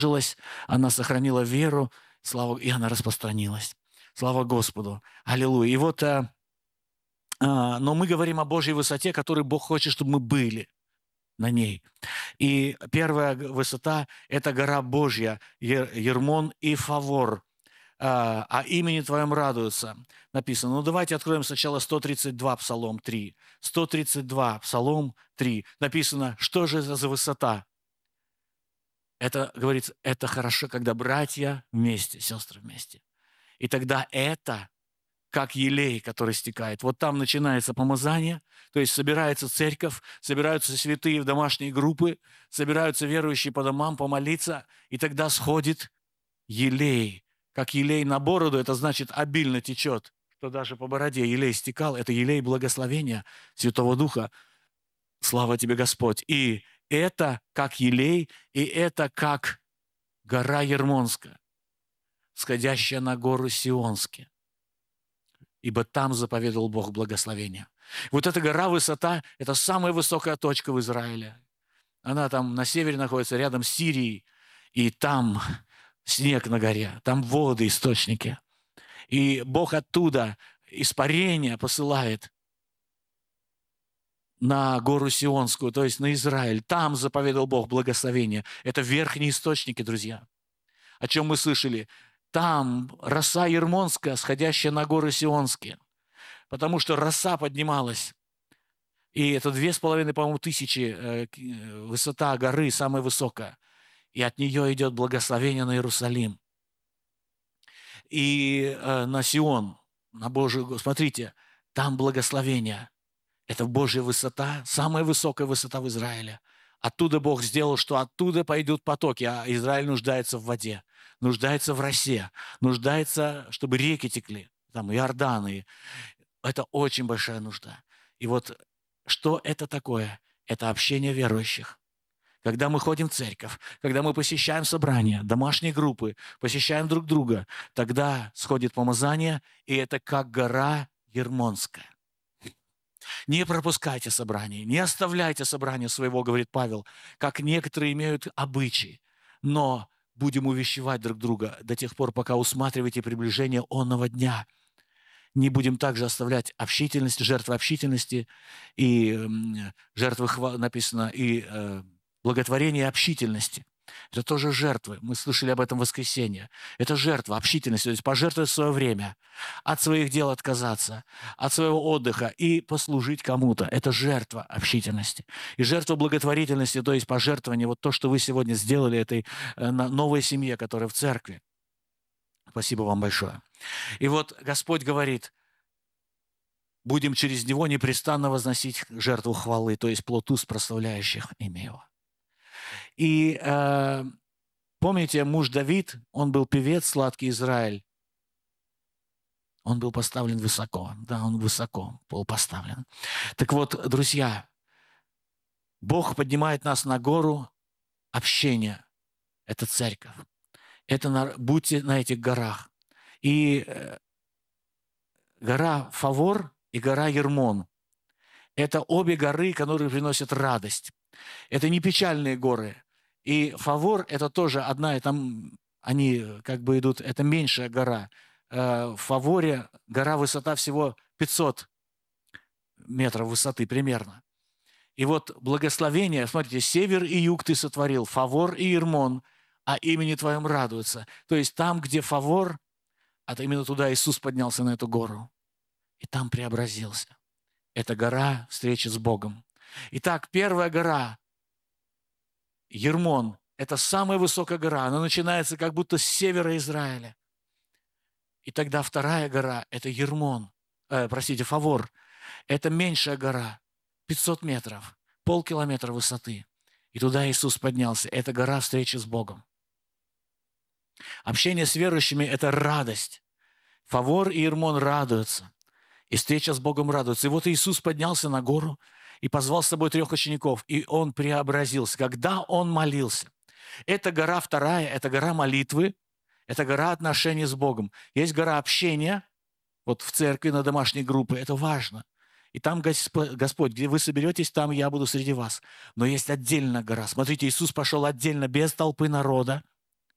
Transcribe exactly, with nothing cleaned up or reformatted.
жилась, она сохранила веру, слава, и она распространилась. Слава Господу. Аллилуйя. И вот, а, а, но мы говорим о Божьей высоте, которой Бог хочет, чтобы мы были на ней. И первая высота – это гора Божья, Ермон и Фавор. А, «О имени Твоем радуются», написано. Ну, давайте откроем сначала сто тридцать два, Псалом три. сто тридцать два, Псалом три. Написано, что же это за высота? Это, говорится, это хорошо, когда братья вместе, сестры вместе. И тогда это как елей, который стекает. Вот там начинается помазание, то есть собирается церковь, собираются святые в домашние группы, собираются верующие по домам помолиться, и тогда сходит елей. Как елей на бороду, это значит обильно течет, что даже по бороде елей стекал, это елей благословения Святого Духа. Слава тебе, Господь! И это как елей, и это как гора Ермонская, сходящая на гору Сионские. Ибо там заповедовал Бог благословения. Вот эта гора, высота, это самая высокая точка в Израиле. Она там на севере находится, рядом с Сирией, и там снег на горе, там воды, источники. И Бог оттуда испарение посылает на гору Сионскую, то есть на Израиль. Там заповедовал Бог благословение. Это верхние источники, друзья. О чем мы слышали? Там роса Ермонская, сходящая на горы Сионские. Потому что роса поднималась. И это две с половиной, по-моему, тысячи э, высота горы, самая высокая. И от нее идет благословение на Иерусалим. И э, на Сион, на Божию... Смотрите, там благословение. Это Божья высота, самая высокая высота в Израиле. Оттуда Бог сделал, что оттуда пойдут потоки, а Израиль нуждается в воде, нуждается в росе, нуждается, чтобы реки текли, там Иордан, и это очень большая нужда. И вот что это такое? Это общение верующих. Когда мы ходим в церковь, когда мы посещаем собрания, домашние группы, посещаем друг друга, тогда сходит помазание, и это как гора Ермонская. Не пропускайте собрания, не оставляйте собрания своего, говорит Павел, как некоторые имеют обычаи, но будем увещевать друг друга до тех пор, пока усматриваете приближение онного дня. Не будем также оставлять общительность, жертвы общительности и э, жертвы, написано, и э, благотворение общительности. Это тоже жертвы. Мы слышали об этом в воскресенье. Это жертва, общительность, то есть пожертвовать свое время, от своих дел отказаться, от своего отдыха и послужить кому-то. Это жертва общительности. И жертва благотворительности, то есть пожертвование, вот то, что вы сегодня сделали этой новой семье, которая в церкви. Спасибо вам большое. И вот Господь говорит, будем через Него непрестанно возносить жертву хвалы, то есть плод уст, прославляющих имя Его. И э, помните, муж Давид, он был певец, сладкий Израиль. Он был поставлен высоко. Да, он высоко был поставлен. Так вот, друзья, Бог поднимает нас на гору общения. Это церковь. Это на, будьте на этих горах. И э, гора Фавор и гора Ермон. Это обе горы, которые приносят радость. Это не печальные горы. И Фавор – это тоже одна, и там они как бы идут, это меньшая гора. В Фаворе гора высота всего пятьсот метров высоты примерно. И вот благословение, смотрите, север и юг ты сотворил, Фавор и Ермон, а имени Твоем радуются. То есть там, где Фавор, а именно туда Иисус поднялся на эту гору. И там преобразился. Это гора встречи с Богом. Итак, первая гора, Ермон, это самая высокая гора. Она начинается как будто с севера Израиля. И тогда вторая гора, это Ермон, э, простите, Фавор. Это меньшая гора, пятьсот метров, полкилометра высоты. И туда Иисус поднялся. Это гора встречи с Богом. Общение с верующими – это радость. Фавор и Ермон радуются. И встреча с Богом радуется. И вот Иисус поднялся на гору и позвал с собой трех учеников, и Он преобразился. Когда Он молился. Это гора вторая, это гора молитвы, это гора отношений с Богом. Есть гора общения, вот в церкви, на домашней группе, это важно. И там Господь, где вы соберетесь, там я буду среди вас. Но есть отдельная гора. Смотрите, Иисус пошел отдельно, без толпы народа.